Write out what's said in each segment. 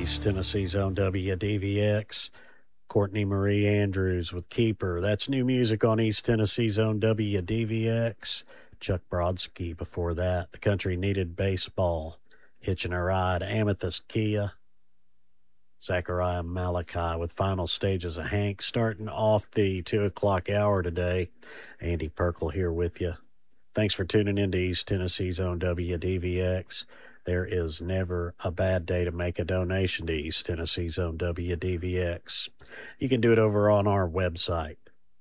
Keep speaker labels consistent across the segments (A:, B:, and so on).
A: East Tennessee's own WDVX. Courtney Marie Andrews with Keeper. That's new music on East Tennessee's own WDVX. Chuck Brodsky before that. The Country Needed Baseball. Hitching a Ride. Amethyst Kia. Zachariah Malachi with Final Stages of Hank. Starting off the 2 o'clock hour today. Andy Perkle here with you. Thanks for tuning in to East Tennessee's own WDVX. There is never a bad day to make a donation to East Tennessee's own WDVX. You can do it over on our website.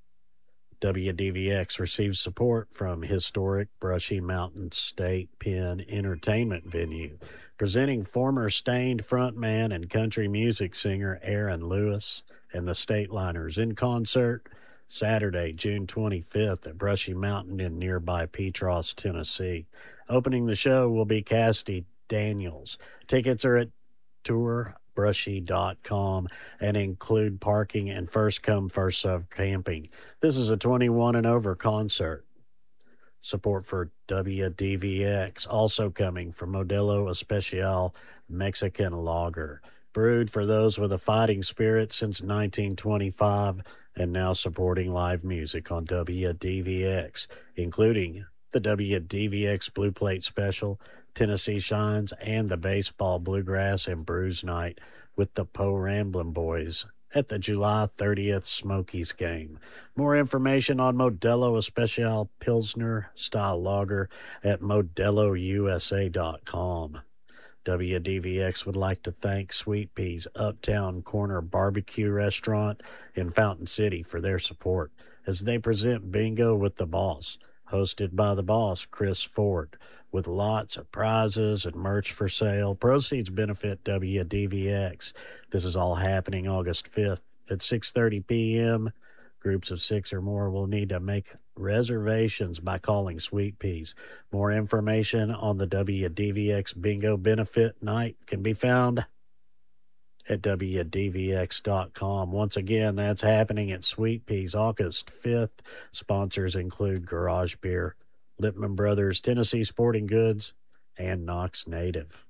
A: WDVX receives support from historic Brushy Mountain State Penn Entertainment Venue, presenting former Stained frontman and country music singer Aaron Lewis and the Stateliners in concert Saturday, June 25th at Brushy Mountain in nearby Petros, Tennessee. Opening the show will be Cassidy Daniels. Tickets are at tourbrushy.com and include parking and first come, first served camping. This is a 21 and over concert. Support for WDVX also coming from Modelo Especial Mexican Lager, brewed for those with a fighting spirit since 1925 and now supporting live music on WDVX, including the WDVX Blue Plate Special, Tennessee Shines, and the Baseball, Bluegrass, and Brews Night with the Poe Ramblin' Boys at the July 30th Smokies game. More information on Modelo Especial Pilsner Style Lager at modelousa.com. WDVX would like to thank Sweet Pea's Uptown Corner Barbecue Restaurant in Fountain City for their support as they present Bingo with the Boss, hosted by the boss, Chris Ford, with lots of prizes and merch for sale. Proceeds benefit WDVX. This is all happening August 5th at 6:30 p.m. Groups of 6 or more will need to make reservations by calling Sweet Peas. More information on the WDVX Bingo Benefit Night can be found at WDVX.com. Once again, that's happening at Sweet Peas August 5th. Sponsors include Garage Beer, Lippman Brothers, Tennessee Sporting Goods, and Knox Native.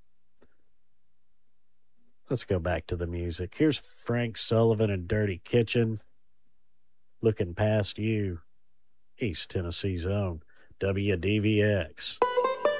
A: Let's go back to the music. Here's Frank Sullivan and Dirty Kitchen. Looking Past You, East Tennessee's own WDVX.